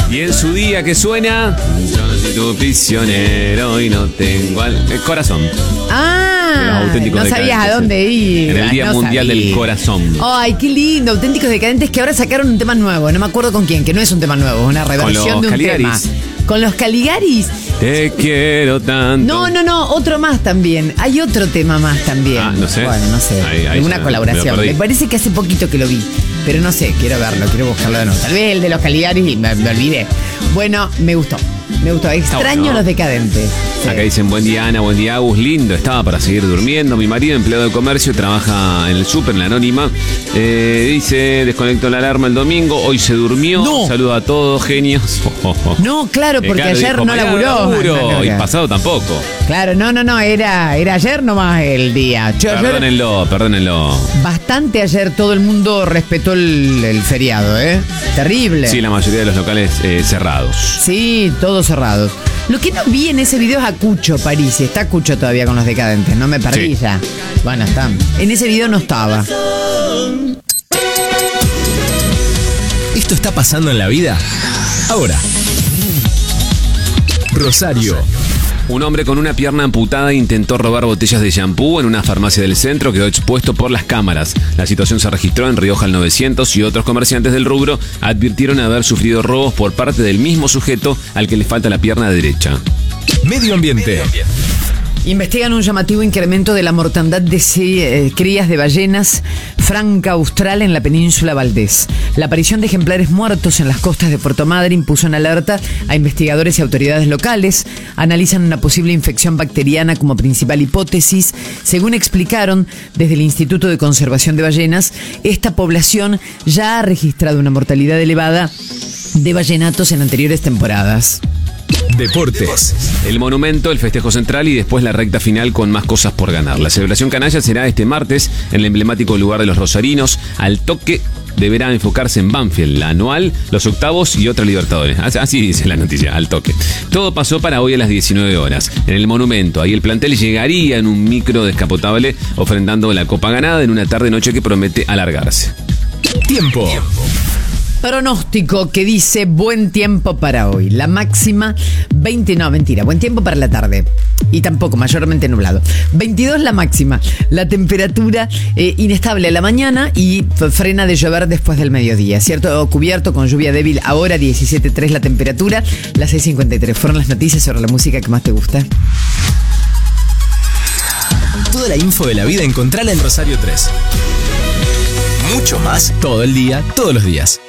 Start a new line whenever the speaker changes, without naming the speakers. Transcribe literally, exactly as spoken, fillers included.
Y en su día que suena, yo no soy tu prisionero y no tengo al... el corazón.
Ah, no sabías a dónde ir.
En el Día
no
Mundial
sabía.
del Corazón.
Ay, qué lindo, Auténticos Decadentes, que ahora sacaron un tema nuevo. No me acuerdo con quién, que no es un tema nuevo, es una reversión de un
Caligaris.
tema. Con los Caligaris.
Te quiero tanto.
No, no, no, otro más también. Hay otro tema más también.
Ah, no sé.
Bueno, no sé.
Ahí- ahí
Alguna
ya
colaboración.
me
Me,
perdí.
parece que hace poquito que lo vi. Pero no sé, quiero verlo, quiero buscarlo de nuevo. Tal vez el de los Caligaris y me, me olvidé. Bueno, me gustó. Me gustó. Extraño
bueno.
los decadentes. Sí.
Acá dicen, buen día Ana, buen día Agus, lindo, estaba para seguir durmiendo. Mi marido, empleado de comercio, trabaja en el súper, en la Anónima. Eh, dice, desconectó la alarma el domingo, hoy se durmió.
No.
Saludo a todos, genios.
No, claro, porque
Eh, claro,
ayer
dijo,
no
mañana
laburó.
laburo, y
Claro.
pasado tampoco.
Claro, no, no, no, era, era ayer nomás el día. Yo, ayer,
Perdónenlo, perdónenlo.
bastante ayer todo el mundo respetó el, el feriado, ¿eh? Terrible.
Sí, la mayoría de los locales eh, cerrados.
Sí, todos cerrados. Lo que no vi en ese video es a Cucho Parisi. Está Cucho todavía con los decadentes, no me perdí
Sí.
ya. Bueno, está. En ese video no estaba.
Esto está pasando en la vida ahora. Rosario.
Un hombre con una pierna amputada intentó robar botellas de shampoo en una farmacia del centro, quedó expuesto por las cámaras. La situación se registró en Rioja al novecientos y otros comerciantes del rubro advirtieron haber sufrido robos por parte del mismo sujeto al que le falta la pierna derecha.
Medio ambiente.
Investigan un llamativo incremento de la mortandad de ci- eh, crías de ballenas franca austral en la península Valdés. La aparición de ejemplares muertos en las costas de Puerto Madryn puso en alerta a investigadores y autoridades locales. Analizan una posible infección bacteriana como principal hipótesis. Según explicaron desde el Instituto de Conservación de Ballenas, esta población ya ha registrado una mortalidad elevada de ballenatos en anteriores temporadas.
Deportes.
El monumento, el festejo central y después la recta final con más cosas por ganar. La celebración canalla será este martes en el emblemático lugar de los rosarinos. Al toque deberá enfocarse en Banfield, la anual, los octavos y otra Libertadores. Así dice la noticia, al toque. Todo pasó para hoy a las diecinueve horas. En el monumento, ahí el plantel llegaría en un micro descapotable ofrendando la copa ganada en una tarde-noche que promete alargarse.
Tiempo.
Pronóstico que dice buen tiempo para hoy. La máxima veinte, no, mentira, buen tiempo para la tarde. Y tampoco, mayormente nublado. veintidós la máxima. La temperatura eh, inestable a la mañana y f- frena de llover después del mediodía. Cierto, cubierto con lluvia débil ahora, diecisiete tres la temperatura. Las seis cincuenta y tres fueron las noticias sobre la música que más te gusta.
Toda la info de la vida encontrala en Rosario tres. Mucho más todo el día, todos los días.